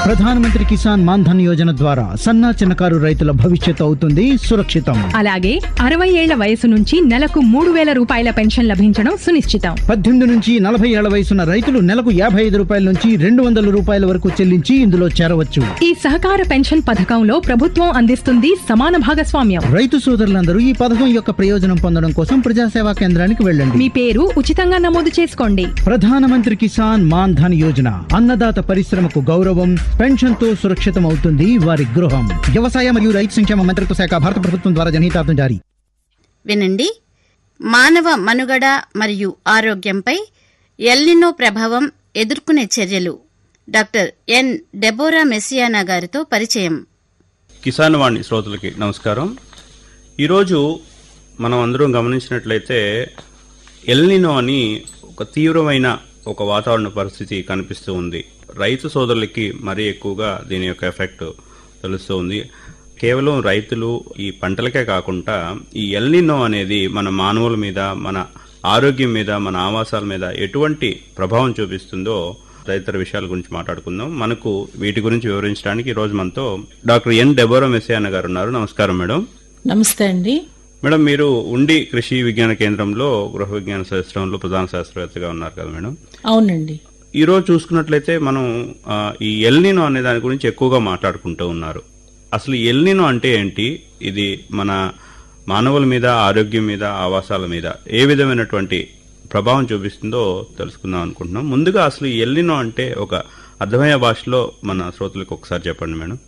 ప్రధానమంత్రి కిసాన్ మాన్ ధన్ యోజన ద్వారా సన్న చిన్నకారు రైతుల భవిష్యత్తు అవుతుంది సురక్షితం. అలాగే 60 ఏళ్ల వయసు నుంచి నెలకు 3,000 రూపాయల పెన్షన్ లభించడం సునిశ్చితం. 18 నుంచి 40 ఏళ్ల వయసున్న రైతులు నెలకు 55 రూపాయల నుంచి 200 రూపాయల వరకు చెల్లించి ఇందులో చేరవచ్చు. ఈ సహకార పెన్షన్ పథకంలో ప్రభుత్వం అందిస్తుంది సమాన భాగస్వామ్యం. రైతు సోదరులందరూ ఈ పథకం యొక్క ప్రయోజనం పొందడం కోసం ప్రజాసేవా కేంద్రానికి వెళ్ళండి. మీ పేరు ఉచితంగా నమోదు చేసుకోండి. ప్రధానమంత్రి కిసాన్ మాన్ ధన్ యోజన అన్నదాత పరిశ్రమకు గౌరవం, పెన్షన్ తో సురక్షితం అవుతుంది వారి గృహం. వ్యవసాయ మరియు రైతు సంక్షేమ మంత్రిత్వ శాఖ, భారత ప్రభుత్వం ద్వారా జనహితార్థం జారీ. వినండి, మానవ మనుగడ మరియు ఆరోగ్యంపై ఎల్నినో ప్రభావం ఎదుర్కొనే చర్యలు. డాక్టర్ ఎన్ డెబోరా మెస్సియానా గారితో పరిచయం. కిసాన్ వాణి శ్రోతలకి నమస్కారం. ఈరోజు మనం అందరం గమనించినట్లయితే ఎల్నినో అని ఒక తీవ్రమైన ఒక వాతావరణ పరిస్థితి కనిపిస్తూ ఉంది. రైతు సోదరులకి మరీ ఎక్కువగా దీని యొక్క ఎఫెక్ట్ తెలుస్తూ ఉంది. కేవలం రైతులు ఈ పంటలకే కాకుండా ఈ ఎల్నినో అనేది మన మానవుల మీద, మన ఆరోగ్యం మీద, మన ఆవాసాల మీద ఎటువంటి ప్రభావం చూపిస్తుందో తదితర విషయాల గురించి మాట్లాడుకుందాం. మనకు వీటి గురించి వివరించడానికి ఈరోజు మనతో డాక్టర్ ఎన్ డెబోరా మెస్సియానా గారు ఉన్నారు. నమస్కారం మేడం. నమస్తే అండి. మేడం, మీరు ఉండి కృషి విజ్ఞాన కేంద్రంలో గృహ విజ్ఞాన శాస్త్రంలో ప్రధాన శాస్త్రవేత్తగా ఉన్నారు కదా మేడం? అవునండి. ఈ రోజు చూసుకున్నట్లయితే మనం ఈ ఎల్నినో అనే దాని గురించి ఎక్కువగా మాట్లాడుకుంటూ ఉన్నారు. అసలు ఎల్నినో అంటే ఏంటి? ఇది మన మానవుల మీద, ఆరోగ్యం మీద, ఆవాసాల మీద ఏ విధమైనటువంటి ప్రభావం చూపిస్తుందో తెలుసుకుందాం అనుకుంటున్నాం. ముందుగా అసలు ఎల్నినో అంటే ఒక అర్థమయ్యే భాషలో మన శ్రోతలకు ఒకసారి చెప్పండి మేడం.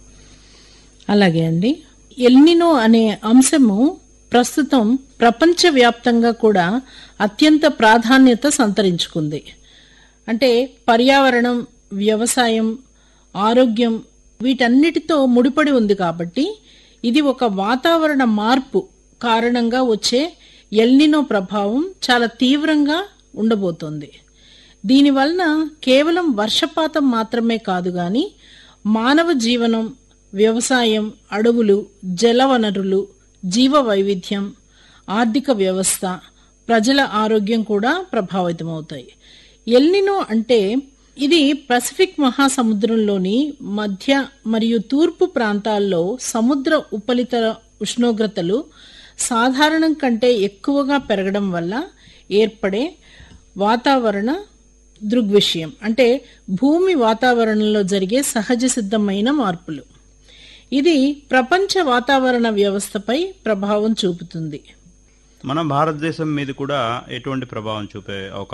అలాగే అండి. ఎల్నినో అనే అంశము ప్రస్తుతం ప్రపంచవ్యాప్తంగా కూడా అత్యంత ప్రాధాన్యత సంతరించుకుంది. అంటే పర్యావరణం, వ్యవసాయం, ఆరోగ్యం వీటన్నిటితో ముడిపడి ఉంది. కాబట్టి ఇది ఒక వాతావరణ మార్పు కారణంగా వచ్చే ఎల్నినో ప్రభావం చాలా తీవ్రంగా ఉండబోతోంది. దీనివలన కేవలం వర్షపాతం మాత్రమే కాదు గాని మానవ జీవనం, వ్యవసాయం, అడవులు, జలవనరులు, జీవ వైవిధ్యం, ఆర్థిక వ్యవస్థ, ప్రజల ఆరోగ్యం కూడా ప్రభావితమవుతాయి. ఎల్నినో అంటే ఇది పసిఫిక్ మహాసముద్రంలోని మధ్య మరియు తూర్పు ప్రాంతాల్లో సముద్ర ఉపరితల ఉష్ణోగ్రతలు సాధారణం కంటే ఎక్కువగా పెరగడం వల్ల ఏర్పడే వాతావరణ దృగ్విషయం. అంటే భూమి వాతావరణంలో జరిగే సహజ సిద్ధమైన మార్పులు. ఇది ప్రపంచ వాతావరణ వ్యవస్థపై ప్రభావం చూపుతుంది. మన భారతదేశం మీద కూడా ఎటువంటి ప్రభావం చూపే అవకాశం